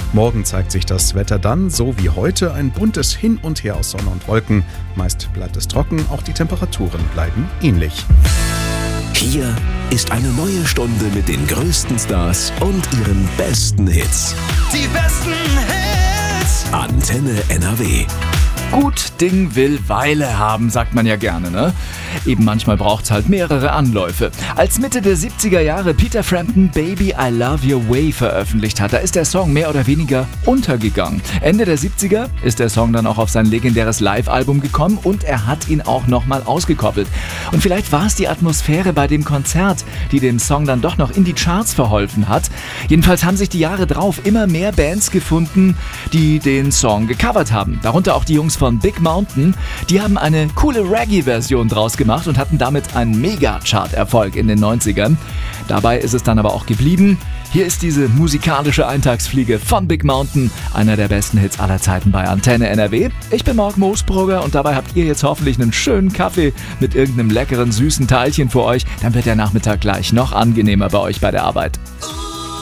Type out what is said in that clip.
Morgen zeigt sich das Wetter dann, so wie heute, ein buntes Hin und Her aus Sonne und Wolken. Meist bleibt es trocken, auch die Temperaturen bleiben ähnlich. Hier ist eine neue Stunde mit den größten Stars und ihren besten Hits. Die besten Hits. Antenne NRW. Gut Ding will Weile haben, sagt man ja gerne, ne? Eben manchmal braucht's halt mehrere Anläufe. Als Mitte der 70er Jahre Peter Frampton Baby I Love Your Way veröffentlicht hat, da ist der Song mehr oder weniger untergegangen. Ende der 70er ist der Song dann auch auf sein legendäres Live-Album gekommen und er hat ihn auch nochmal ausgekoppelt. Und vielleicht war es die Atmosphäre bei dem Konzert, die dem Song dann doch noch in die Charts verholfen hat. Jedenfalls haben sich die Jahre drauf immer mehr Bands gefunden, die den Song gecovert haben. Darunter auch die Jungs von Big Mountain. Die haben eine coole Reggae-Version draus gemacht und hatten damit einen Mega-Chart-Erfolg in den 90ern. Dabei ist es dann aber auch geblieben. Hier ist diese musikalische Eintagsfliege von Big Mountain, einer der besten Hits aller Zeiten bei Antenne NRW. Ich bin Marc Moosbrugger und dabei habt ihr jetzt hoffentlich einen schönen Kaffee mit irgendeinem leckeren, süßen Teilchen für euch. Dann wird der Nachmittag gleich noch angenehmer bei euch bei der Arbeit.